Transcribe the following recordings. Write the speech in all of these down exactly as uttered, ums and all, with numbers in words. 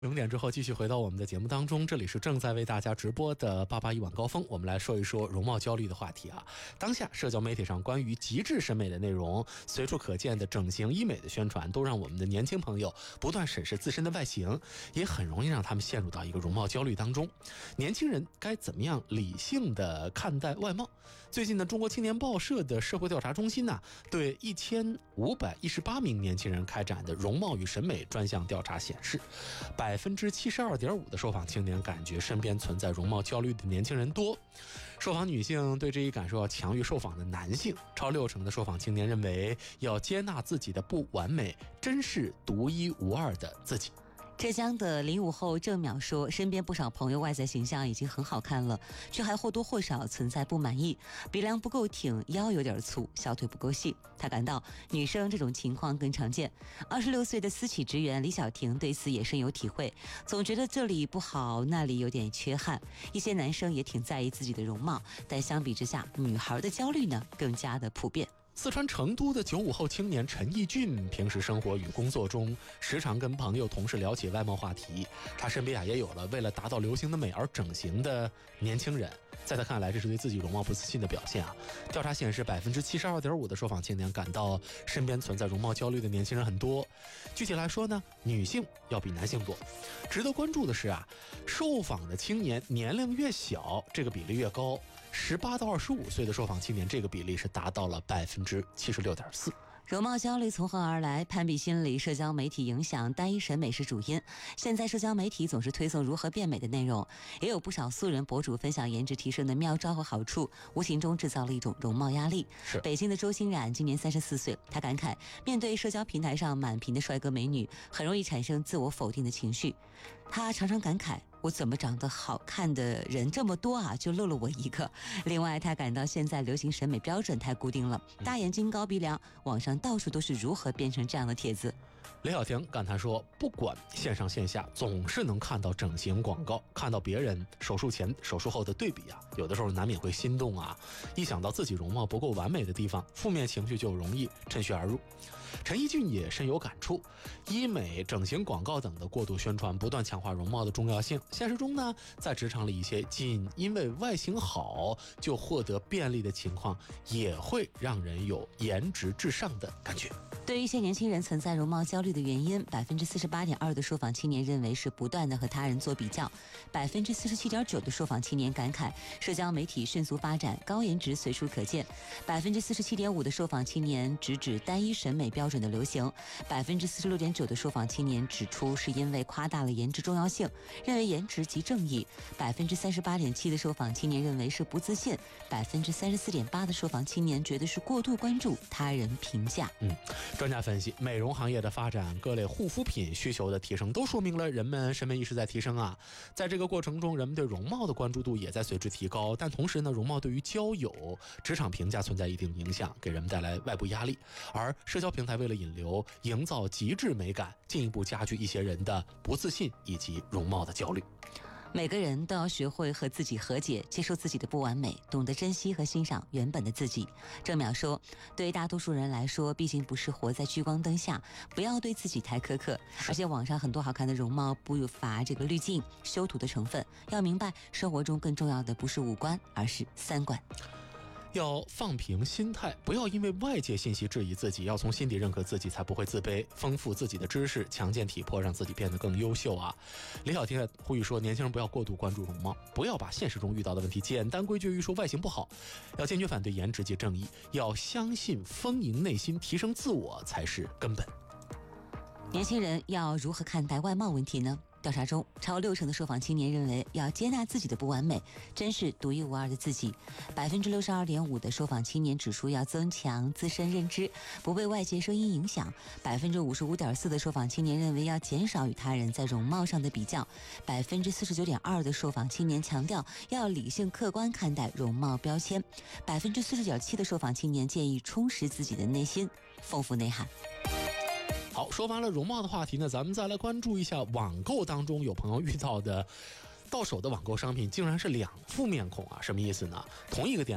零点之后继续回到我们的节目当中，这里是正在为大家直播的八八一晚高峰，我们来说一说容貌焦虑的话题啊。当下社交媒体上关于极致审美的内容，随处可见的整形医美的宣传，都让我们的年轻朋友不断审视自身的外形，也很容易让他们陷入到一个容貌焦虑当中。年轻人该怎么样理性的看待外貌？最近呢，中国青年报社的社会调查中心呢、啊，对一千五百一十八名年轻人开展的容貌与审美专项调查显示，百分之七十二点五的受访青年感觉身边存在容貌焦虑的年轻人多，受访女性对这一感受要强于受访的男性，超六成的受访青年认为要接纳自己的不完美，真是独一无二的自己。 浙江的零五后郑淼说，身边不少朋友外在形象已经很好看了，却还或多或少存在不满意，鼻梁不够挺，腰有点粗，小腿不够细。他感到女生这种情况更常见。二十六岁的私企职员李小婷对此也深有体会，总觉得这里不好，那里有点缺憾。一些男生也挺在意自己的容貌，但相比之下，女孩的焦虑呢更加的普遍。 四川成都的九五后青年陈义俊，平时生活与工作中时常跟朋友同事聊起外貌话题，他身边啊也有了为了达到流行的美而整形的年轻人，在他看来这是对自己容貌不自信的表现啊。调查显示，百分之七十二点五的受访青年感到身边存在容貌焦虑的年轻人很多，具体来说呢，女性要比男性多。值得关注的是啊，受访的青年年龄越小，这个比例越高，十八到二十五岁的受访青年，这个比例是达到了百分之七十六点四。 容貌焦虑从何而来？攀比心理、社交媒体影响、单一审美是主因。现在社交媒体总是推送如何变美的内容，也有不少素人博主分享颜值提升的妙招和好处，无形中制造了一种容貌压力。北京的周欣冉今年三十四岁，她感慨，面对社交平台上满屏的帅哥美女，很容易产生自我否定的情绪。她常常感慨，我怎么长得好看的人这么多啊，就漏了我一个。另外，他感到现在流行审美标准太固定了，大眼睛高鼻梁，网上到处都是如何变成这样的帖子。 李小婷感叹说，不管线上线下，总是能看到整形广告，看到别人手术前手术后的对比啊，有的时候难免会心动啊，一想到自己容貌不够完美的地方，负面情绪就容易趁虚而入。陈义俊也深有感触，医美、整形广告等的过度宣传，不断强化容貌的重要性。现实中呢，在职场里一些仅因为外形好就获得便利的情况，也会让人有颜值至上的感觉。 对于一些年轻人存在容貌焦虑的原因，百分之四十八点二的受访青年认为是不断的和他人做比较，百分之四十七点九的受访青年感慨社交媒体迅速发展，高颜值随处可见，百分之四十七点五的受访青年直指单一审美标准的流行，百分之四十六点九的受访青年指出是因为夸大了颜值重要性，认为颜值即正义，百分之三十八点七的受访青年认为是不自信，百分之三十四点八的受访青年觉得是过度关注他人评价。 嗯。专家分析，美容行业的发展，各类护肤品需求的提升，都说明了人们审美意识在提升啊。在这个过程中，人们对容貌的关注度也在随之提高，但同时呢，容貌对于交友、职场评价存在一定影响，给人们带来外部压力。而社交平台为了引流、营造极致美感，进一步加剧一些人的不自信以及容貌的焦虑。 每个人都要学会和自己和解，接受自己的不完美，懂得珍惜和欣赏原本的自己。郑淼说，对于大多数人来说，毕竟不是活在聚光灯下，不要对自己太苛刻，而且网上很多好看的容貌不乏这个滤镜、修图的成分，要明白生活中更重要的不是五官，而是三观。 要放平心态，不要因为外界信息质疑自己，要从心底认可自己，才不会自卑，丰富自己的知识，强健体魄，让自己变得更优秀啊！李小婷呼吁说，年轻人不要过度关注容貌，不要把现实中遇到的问题简单归咎于说外形不好，要坚决反对颜值即正义，要相信丰盈内心，提升自我才是根本。 年轻人要如何看待外貌问题呢？调查中，超六成的受访青年认为要接纳自己的不完美，真是独一无二的自己。百分之六十二点五的受访青年指出要增强自身认知，不被外界声音影响。百分之五十五点四的受访青年认为要减少与他人在容貌上的比较。百分之四十九点二的受访青年强调要理性客观看待容貌标签。百分之四十点七的受访青年建议充实自己的内心，丰富内涵。 好，说完了容貌的话题呢，咱们再来关注一下网购当中有朋友遇到的到手的网购商品竟然是两副面孔啊，什么意思呢？同一个店铺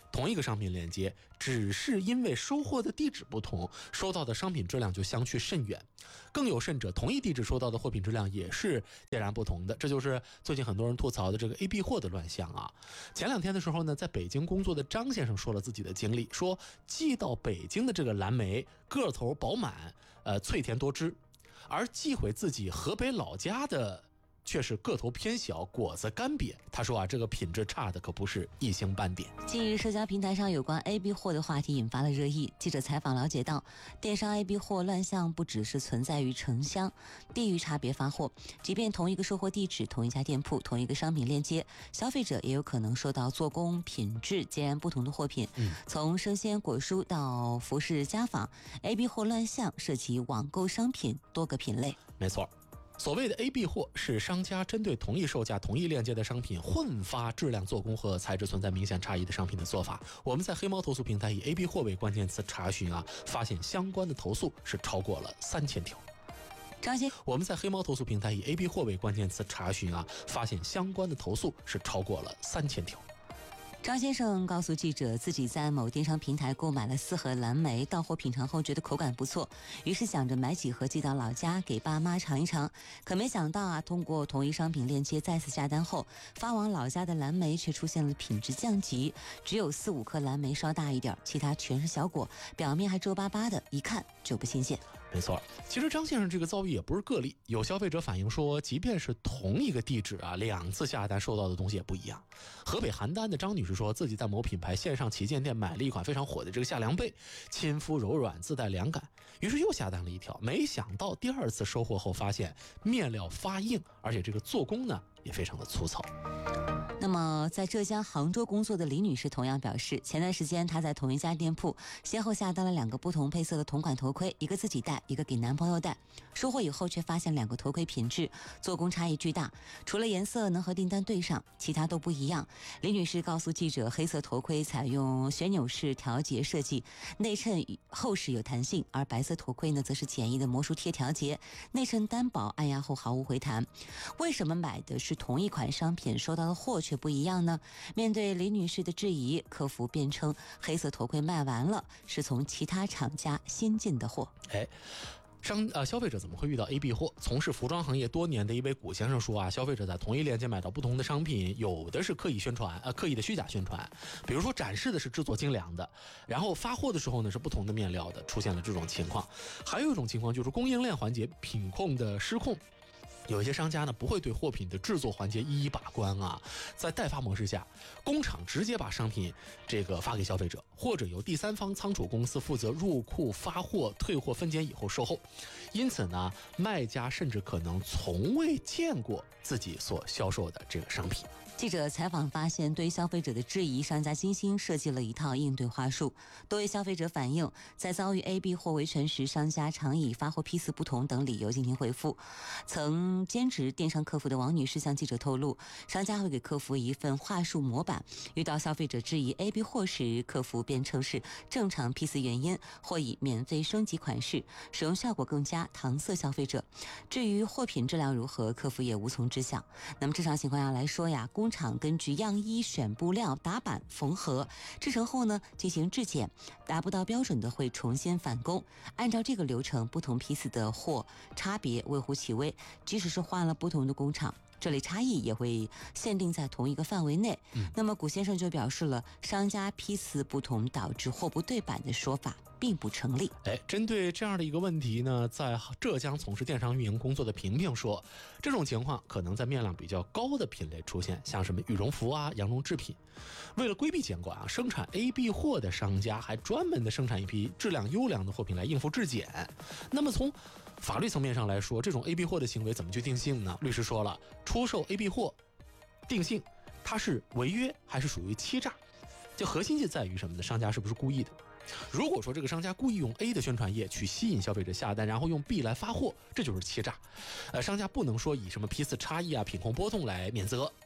同一个商品链接，只是因为收货的地址不同，收到的商品质量就相去甚远。更有甚者，同一地址收到的货品质量也是截然不同的。这就是最近很多人吐槽的这个 A B 货的乱象啊。前两天的时候呢，在北京工作的张先生说了自己的经历，说寄到北京的这个蓝莓个头饱满，呃，脆甜多汁，而寄回自己河北老家的却是个头偏小，果子干瘪。他说啊，这个品质差的可不是一星半点。 近日，社交平台上有关 A B 货的话题引发了热议。记者采访了解到，电商 A B 货乱象不只是存在于城乡、地域差别发货，即便同一个收货地址、同一家店铺、同一个商品链接，消费者也有可能收到做工、品质截然不同的货品。嗯、从生鲜果蔬到服饰家纺 ，A B 货乱象涉及网购商品多个品类。 没错。所谓的 A B 货是商家针对同一售价、同一链接的商品混发质量、做工和材质存在明显差异的商品的做法。我们在黑猫投诉平台以 A B 货为关键词查询啊，发现相关的投诉是超过了三千条。 张先， 我们在黑猫投诉平台以 A B 货为关键词查询啊，发现相关的投诉是超过了三千条。 张先生告诉记者，自己在某电商平台购买了四盒蓝莓，到货品尝后觉得口感不错，于是想着买几盒寄到老家给爸妈尝一尝。可没想到啊，通过同一商品链接再次下单后，发往老家的蓝莓却出现了品质降级，只有四五颗蓝莓稍大一点，其他全是小果，表面还皱巴巴的，一看就不新鲜。 没错，其实张先生这个遭遇也不是个例，有消费者反映说，即便是同一个地址啊，两次下单收到的东西也不一样。河北邯郸的张女士说，自己在某品牌线上旗舰店买了一款非常火的这个夏凉被，亲肤柔软，自带凉感，于是又下单了一条，没想到第二次收货后发现面料发硬，而且这个做工呢也非常的粗糙。 那么，在浙江杭州工作的李女士同样表示，前段时间她在同一家店铺先后下单了两个不同配色的同款头盔，一个自己戴，一个给男朋友戴。收货以后却发现两个头盔品质、做工差异巨大，除了颜色能和订单对上，其他都不一样。李女士告诉记者，黑色头盔采用旋钮式调节设计，内衬厚实有弹性，而白色头盔呢，则是简易的魔术贴调节，内衬单薄，按压后毫无回弹。为什么买的是同一款商品，收到的货却不一样呢？面对李女士的质疑，客服辩称黑色头盔卖完了，是从其他厂家新进的货。 哎。商呃，消费者怎么会遇到 A B 货？从事服装行业多年的一位古先生说啊，消费者在同一链接买到不同的商品，有的是刻意宣传，呃，刻意的虚假宣传，比如说展示的是制作精良的，然后发货的时候呢是不同的面料的，出现了这种情况。还有一种情况就是供应链环节品控的失控。有一些商家呢不会对货品的制作环节一一把关啊，在代发模式下，工厂直接把商品这个发给消费者，或者由第三方仓储公司负责入库发货、退货分拣以后售后。因此呢，卖家甚至可能从未见过自己所销售的这个商品。 记者采访发现，对消费者的质疑，商家精心设计了一套应对话术。多位消费者反映，在遭遇 A B 货维权时，商家常以发货批次不同等理由进行回复。曾兼职电商客服的王女士向记者透露，商家会给客服一份话术模板，遇到消费者质疑 A B 货时，客服便称是正常批次原因，或以免费升级款式，使用效果更佳，搪塞消费者。至于货品质量如何，客服也无从知晓。那么正常情况下来说呀，工厂根据样衣选布料、打版、缝合，制成后呢进行质检，达不到标准的会重新返工。按照这个流程，不同批次的货差别微乎其微，即使是换了不同的工厂，这类差异也会限定在同一个范围内。嗯、那么古先生就表示了，商家批次不同导致货不对版的说法并不成立。 哎，针对这样的一个问题呢，在浙江从事电商运营工作的平平说，这种情况可能在面量比较高的品类出现，像什么羽绒服啊、羊绒制品。为了规避监管啊，生产 A B 货的商家还专门的生产一批质量优良的货品来应付质检。那么从法律层面上来说，这种 A B 货的行为怎么去定性呢？律师说了，出售 A B 货定性它是违约还是属于欺诈，就核心就在于什么呢？商家是不是故意的？如果说这个商家故意用 A 的宣传页去吸引消费者下单，然后用 B 来发货，这就是欺诈。呃，商家不能说以什么批次差异啊、品控波动来免责。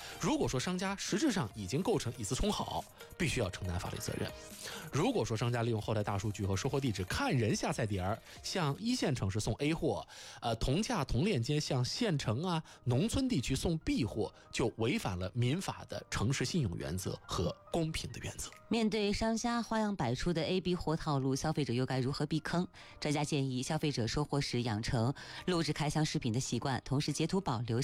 如果说商家实质上已经构成以次充好，必须要承担法律责任。如果说商家利用后台大数据和收货地址看人下菜碟儿，向一线城市送 A 货，呃，同价同链接向县城啊、农村地区送 B 货，就违反了民法的诚实信用原则和公平的原则。 面对商家花样百出的 A、B 货套路，消费者又该如何避坑？专家建议消费者收货时养成录制开箱视频的习惯，同时截图保留